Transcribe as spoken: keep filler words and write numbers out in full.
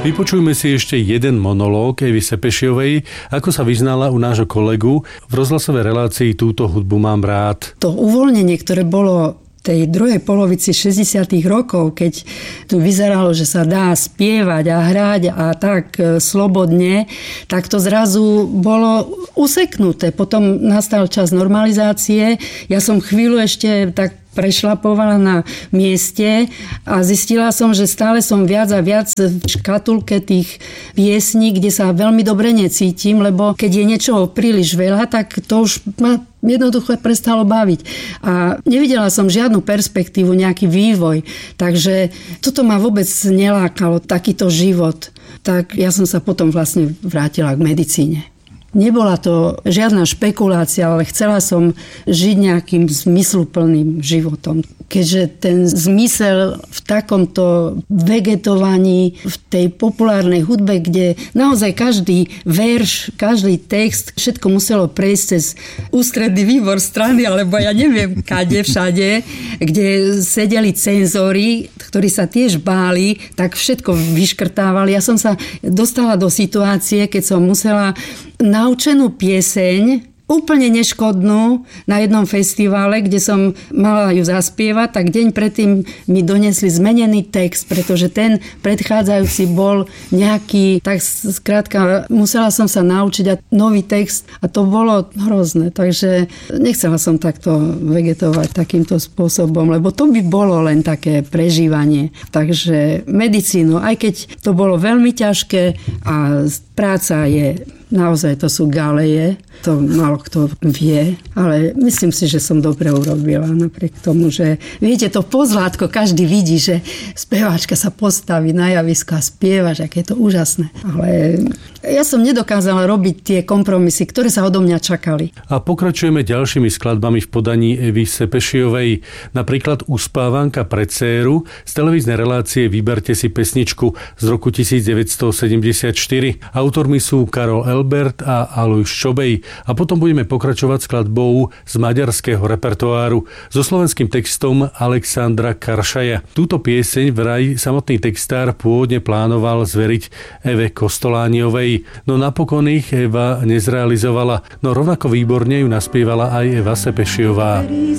Vypočujme si ešte jeden monológ Evy Sepešiovej, ako sa vyznala u nášho kolegu v rozhlasovej relácii Túto hudbu mám rád. To uvoľnenie, ktoré bolo tej druhej polovici šesťdesiatych rokov, keď tu vyzeralo, že sa dá spievať a hrať a tak slobodne, tak to zrazu bolo useknuté. Potom nastal čas normalizácie. Ja som chvíľu ešte tak prešlapovala na mieste a zistila som, že stále som viac a viac v škatulke tých piesní, kde sa veľmi dobre necítim, lebo keď je niečoho príliš veľa, tak to už ma jednoducho prestalo baviť. A nevidela som žiadnu perspektívu, nejaký vývoj. Takže toto ma vôbec nelákalo, takýto život. Tak ja som sa potom vlastne vrátila k medicíne. Nebola to žiadna špekulácia, ale chcela som žiť nejakým zmysluplným životom. Keďže ten zmysel v takomto vegetovaní, v tej populárnej hudbe, kde naozaj každý verš, každý text, všetko muselo prejsť cez ústredný výbor strany, alebo ja neviem, kade všade, kde sedeli cenzori, ktorí sa tiež báli, tak všetko vyškrtávali. Ja som sa dostala do situácie, keď som musela naučenú pieseň, úplne neškodnú, na jednom festivale, kde som mala ju zaspievať, tak deň predtým mi donesli zmenený text, pretože ten predchádzajúci bol nejaký, tak skrátka musela som sa naučiť a nový text a to bolo hrozné, takže nechcela som takto vegetovať takýmto spôsobom, lebo to by bolo len také prežívanie. Takže medicínu, aj keď to bolo veľmi ťažké a práca je naozaj, to sú galeje, to málo kto vie, ale myslím si, že som dobre urobila napriek tomu, že viete, to pozlátko každý vidí, že speváčka sa postaví na javisko a spieva, že aké je to úžasné. Ale ja som nedokázala robiť tie kompromisy, ktoré sa odo mňa čakali. A pokračujeme ďalšími skladbami v podaní Evy Sepešiovej. Napríklad Uspávanka pre dcéru z televíznej relácie Vyberte si pesničku z roku devätnásťsedemdesiatštyri. Autormi sú Karol Elbert a Alojz Čobej. A potom budeme pokračovať skladbou z maďarského repertoáru so slovenským textom Alexandra Karšaja. Túto pieseň vraj samotný textár pôvodne plánoval zveriť Eve Kostolániovej, no napokon ich Eva nezrealizovala, no rovnako výborne ju naspievala aj Eva Sepešiová.